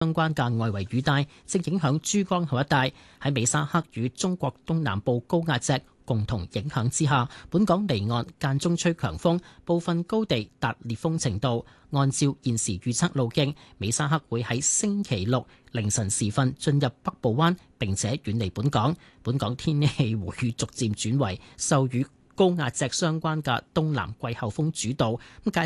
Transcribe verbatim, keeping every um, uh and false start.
相關嘅外圍雨帶正影響珠江口一帶。喺美沙克與中國東南部高壓脊共同影響之下，本港離岸間中吹強風，部分高地達烈風程度。按照現時預測路徑，美沙克會喺星期六凌晨時分進入北部灣，並且遠離本港。本港天氣會逐漸轉為受與高壓脊相關嘅東南季候風主導。咁